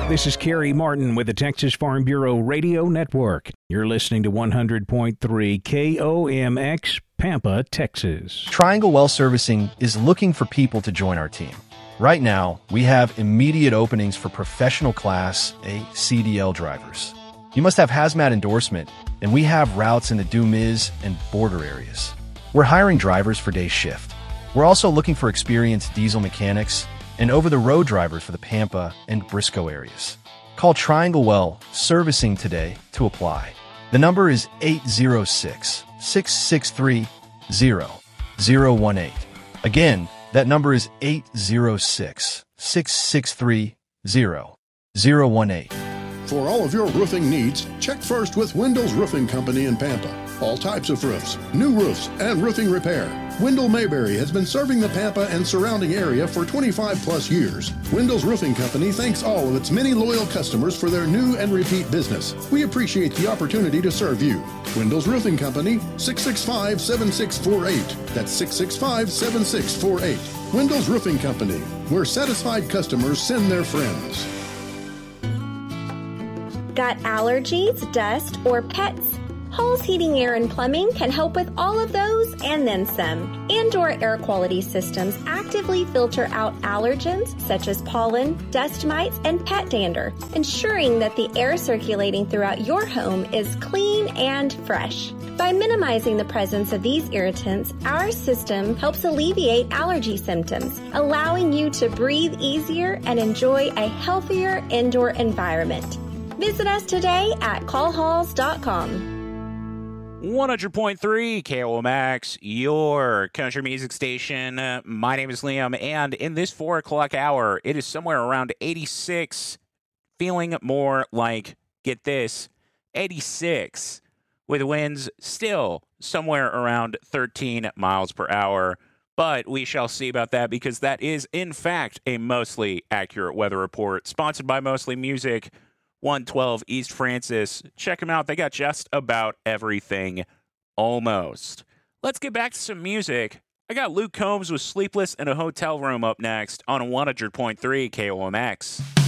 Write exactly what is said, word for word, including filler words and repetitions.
This is Kerry Martin with the Texas Farm Bureau Radio Network. You're listening to one hundred point three K O M X, Pampa, Texas. Triangle Well Servicing is looking for people to join our team. Right now, we have immediate openings for professional class A C D L drivers. You must have hazmat endorsement, and we have routes in the Dumiz and border areas. We're hiring drivers for day shift. We're also looking for experienced diesel mechanics and over-the-road drivers for the Pampa and Briscoe areas. Call Triangle Well Servicing today to apply. The number is eight zero six, six six three, zero zero one eight. Again, that number is eight zero six, six six three, zero zero one eight. For all of your roofing needs, check first with Windows Roofing Company in Pampa. All types of roofs, new roofs, and roofing repair. Wendell Mayberry has been serving the Pampa and surrounding area for twenty-five plus years. Windows Roofing Company thanks all of its many loyal customers for their new and repeat business. We appreciate the opportunity to serve you. Windows Roofing Company, six six five, seven six four eight. That's six six five, seven six four eight. Windows Roofing Company, where satisfied customers send their friends. Got allergies, dust, or pets? Hall's Heating, Air, and Plumbing can help with all of those and then some. Indoor air quality systems actively filter out allergens such as pollen, dust mites, and pet dander, ensuring that the air circulating throughout your home is clean and fresh. By minimizing the presence of these irritants, our system helps alleviate allergy symptoms, allowing you to breathe easier and enjoy a healthier indoor environment. Visit us today at call halls dot com. one hundred point three K O M X, your country music station. Uh, my name is Liam, and in this four o'clock hour, it is somewhere around eighty-six, feeling more like, get this, eighty-six, with winds still somewhere around thirteen miles per hour. But we shall see about that, because that is, in fact, a mostly accurate weather report, sponsored by Mostly Music, one twelve East Francis. Check them out. They got just about everything, almost. Let's get back to some music. I got Luke Combs with Sleepless in a Hotel Room up next on one hundred point three K O M X.